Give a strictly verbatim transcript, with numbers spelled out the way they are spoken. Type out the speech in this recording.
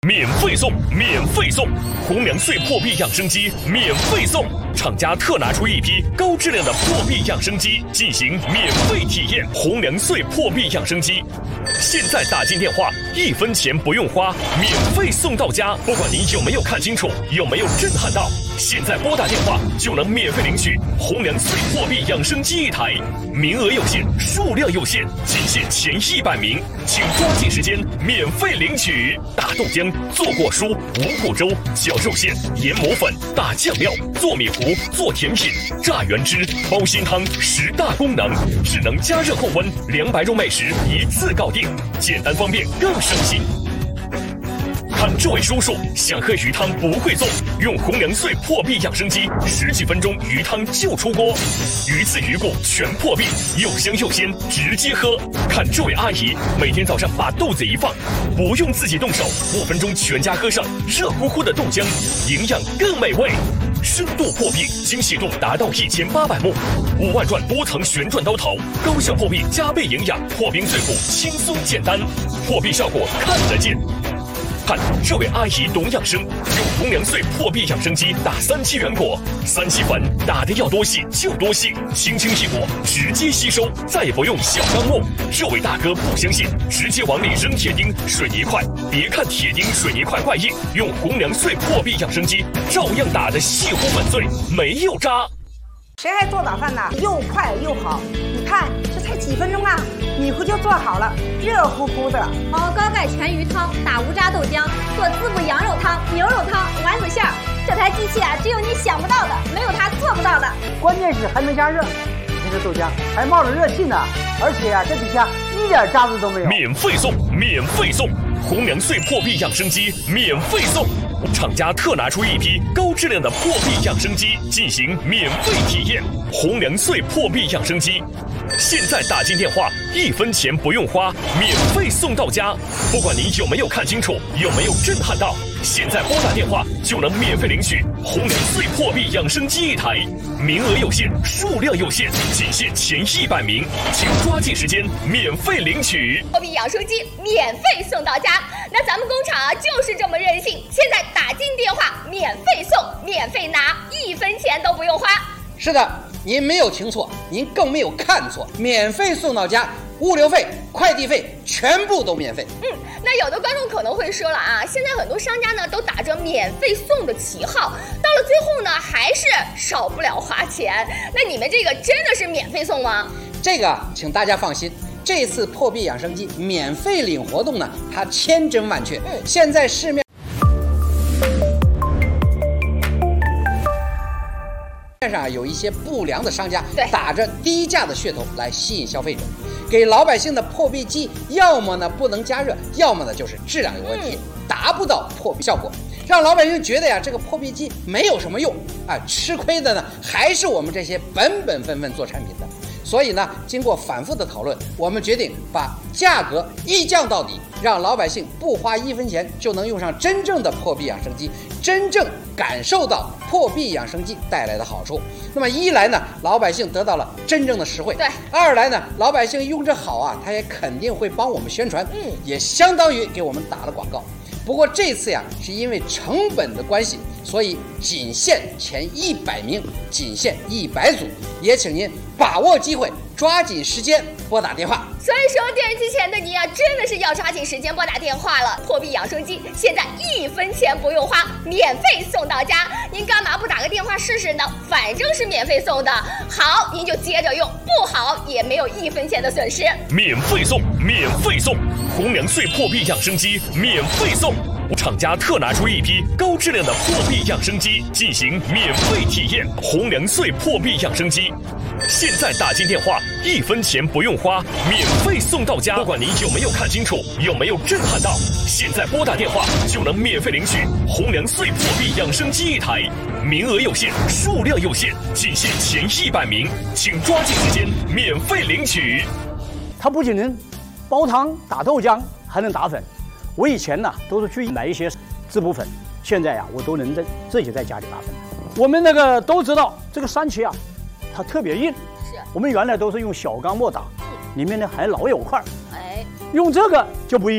免费送，免费送！红粮岁破壁养生机免费送！厂家特拿出一批高质量的破壁养生机进行免费体验。红粮岁破壁养生机，现在打进电话，一分钱不用花，免费送到家。不管你有没有看清楚，有没有震撼到，现在拨打电话就能免费领取红粮岁破壁养生机一台，名额有限，数量有限，仅限前一百名，请抓紧时间免费领取。打豆浆、做果蔬、五谷粥、绞肉馅、研磨粉、打酱料、做米糊、做甜品、榨原汁、煲新汤，十大功能，智能加热控温，凉白肉美食一次搞定，简单方便更省心。看这位叔叔想喝鱼汤不会做，用红粮岁破壁养生机，十几分钟鱼汤就出锅，鱼刺鱼骨全破壁，又香又鲜，直接喝。看这位阿姨每天早上把豆子一放，不用自己动手，五分钟全家喝上热乎乎的豆浆，营养更美味。深度破壁，精细度达到一千八百目，五万转多层旋转刀头，高效破壁加倍营养，破冰碎骨轻松简单，破壁效果看得见。看这位阿姨懂养生，用红粮岁破壁养生机打三七圆果，三七粉打的要多细就多细，轻轻一裹直接吸收，再也不用小钢末。这位大哥不相信，直接往里扔铁钉、水泥块，别看铁钉、水泥块怪硬，用红粮岁破壁养生机照样打得细乎粉碎，没有渣。 谁还做早饭呢？又快又好，你看这才几分钟啊，米糊就做好了，热乎乎的。 熬高钙全鱼汤，打无渣豆浆，做滋补羊肉汤、牛肉汤、丸子馅儿。这台机器啊，只有你想不到的，没有它做不到的。 关键是还能加热，你看这豆浆还冒着热气呢，而且啊，这底下一点渣子都没有。 免费送，免费送！红粮岁破壁养生机免费送！厂家特拿出一批高质量的破壁养生机进行免费体验。红粮岁破壁养生机，现在打进电话，一分钱不用花，免费送到家。不管你有没有看清楚，有没有震撼到，现在拨打电话就能免费领取红粮岁破壁养生机一台，名额有限，数量有限，仅限前一百名，请抓紧时间免费领取破壁养生机，免费送到家。那咱们工厂啊就是这么任性，现在打进电话免费送，免费拿，一分钱都不用花。 是的，您没有听错，您更没有看错，免费送到家，物流费、快递费全部都免费。 嗯，那有的观众可能会说了啊，现在很多商家呢都打着免费送的旗号，到了最后呢还是少不了花钱。那你们这个真的是免费送吗？ 这个请大家放心，这次破壁养生机免费领活动呢，它千真万确。嗯，现在市面上有一些不良的商家打着低价的噱头来吸引消费者，给老百姓的破壁机要么呢不能加热，要么呢就是质量有问题，达不到破壁效果，让老百姓觉得呀这个破壁机没有什么用啊，吃亏的呢还是我们这些本本分分做产品的。所以呢，经过反复的讨论，我们决定把价格一降到底，让老百姓不花一分钱就能用上真正的破壁养生机，真正感受到破壁养生机带来的好处。那么一来呢，老百姓得到了真正的实惠；对，二来呢，老百姓用着好啊，他也肯定会帮我们宣传，嗯，也相当于给我们打了广告。不过这次呀，是因为成本的关系，所以仅限前一百名，仅限一百组，也请您把握机会，抓紧时间拨打电话。 所以说，电视机前的您啊，真的是要抓紧时间拨打电话了。破壁养生机现在一分钱不用花，免费送到家，您干嘛不打个电话试试呢？反正是免费送的，好您就接着用，不好也没有一分钱的损失。 免费送，免费送！红粮岁破壁养生机免费送！厂家特拿出一批高质量的破壁养生机进行免费体验。红粮岁破壁养生机，现在打进电话，一分钱不用花，免费送到家。不管你有没有看清楚，有没有震撼到，现在拨打电话就能免费领取红粮岁破壁养生机一台，名额有限，数量有限，仅限前一百名，请抓紧时间免费领取。 它不仅能煲汤、打豆浆，还能打粉。我以前呢都是去买一些滋补粉，现在呀我都能自自己在家里打粉。我们那个都知道这个三七啊，它特别硬，是我们原来都是用小钢末打，里面呢还老有块，哎，用这个就不一样。